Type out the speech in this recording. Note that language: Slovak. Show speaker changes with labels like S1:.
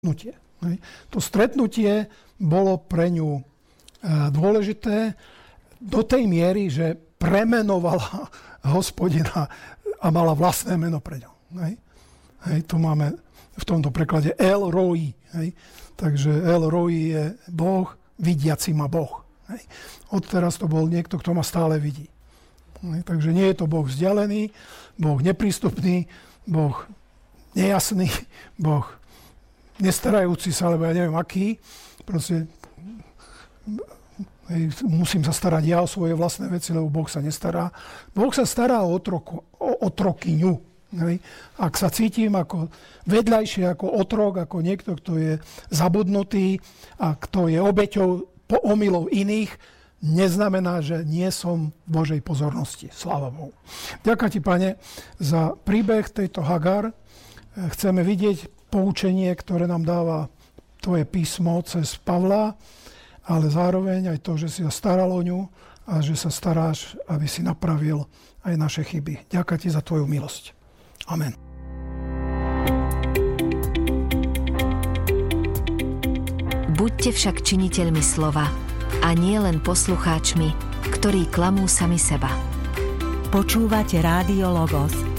S1: stretnutie. To stretnutie bolo pre ňu dôležité do tej miery, že premenovala Hospodina a mala vlastné meno pre ňo. Tu máme v tomto preklade El Roi. Takže El Roi je Boh, vidiaci ma Boh. Odteraz to bol niekto, kto ma stále vidí. Takže nie je to Boh vzdialený, Boh neprístupný, Boh nejasný, Boh nestarajúci sa, alebo ja neviem aký. Proste musím sa starať ja o svoje vlastné veci, lebo Boh sa nestará. Boh sa stará o otrokyňu. Ak sa cítim ako vedľajšie, ako otrok, ako niekto, kto je zabudnutý a kto je obeťou omylov iných, neznamená, že nie som v Božej pozornosti. Sláva Bohu. Ďakujem ti, Pane, za príbeh tejto Hagar. Chceme vidieť poučenie, ktoré nám dáva tvoje písmo cez Pavla, ale zároveň aj to, že si sa staral o ňu a že sa staráš, aby si napravil aj naše chyby. Ďakujem ti za tvoju milosť. Amen.
S2: Buďte však činiteľmi slova a nie len poslucháčmi, ktorí klamú sami seba.
S3: Počúvate Rádio Logos.